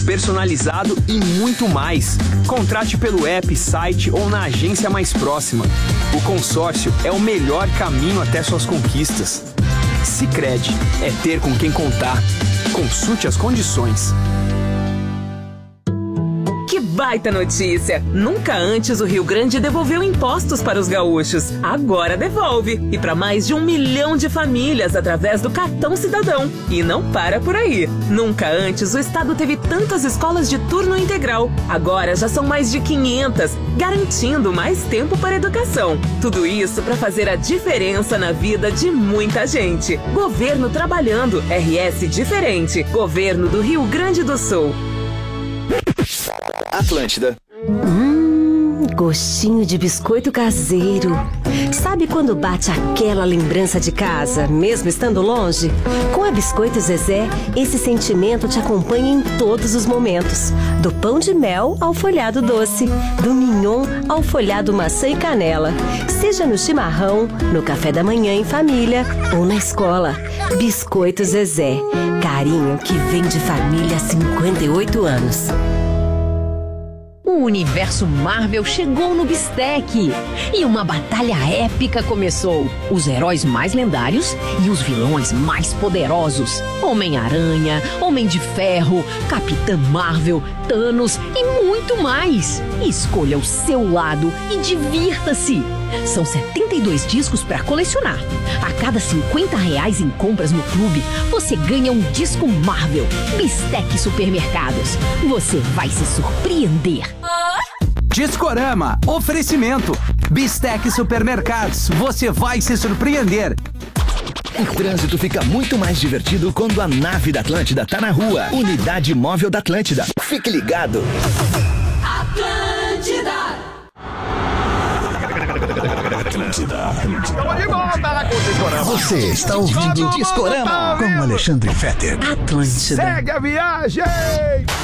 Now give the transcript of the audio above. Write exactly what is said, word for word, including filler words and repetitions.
personalizado e muito mais. Contrate pelo app, site ou na agência mais próxima. O consórcio é o melhor caminho até suas conquistas. Sicredi é ter com quem contar. Consulte as condições. Que baita notícia! Nunca antes o Rio Grande devolveu impostos para os gaúchos. Agora devolve. E para mais de um milhão de famílias através do Cartão Cidadão. E não para por aí. Nunca antes o estado teve tantas escolas de turno integral. Agora já são mais de quinhentas, garantindo mais tempo para a educação. Tudo isso para fazer a diferença na vida de muita gente. Governo trabalhando. R S diferente. Governo do Rio Grande do Sul. Atlântida. Hum, gostinho de biscoito caseiro. Sabe quando bate aquela lembrança de casa, mesmo estando longe? Com a Biscoito Zezé, esse sentimento te acompanha em todos os momentos. Do pão de mel ao folhado doce, do mignon ao folhado maçã e canela. Seja no chimarrão, no café da manhã em família ou na escola. Biscoito Zezé, carinho que vem de família há cinquenta e oito anos. O universo Marvel chegou no Bistec e uma batalha épica começou. Os heróis mais lendários e os vilões mais poderosos. Homem-Aranha, Homem de Ferro, Capitã Marvel, Thanos e muito mais. Escolha o seu lado e divirta-se. São setenta e dois discos para colecionar. A cada cinquenta reais em compras no clube, você ganha um disco Marvel. Bistec Supermercados. Você vai se surpreender. Discorama, oferecimento. Bistec Supermercados, você vai se surpreender. O trânsito fica muito mais divertido quando a nave da Atlântida tá na rua. Unidade Móvel da Atlântida. Fique ligado. Atlântida. Atlântida. Você está ouvindo Discorama com Alexandre Fetter. Atlântida. Segue a viagem!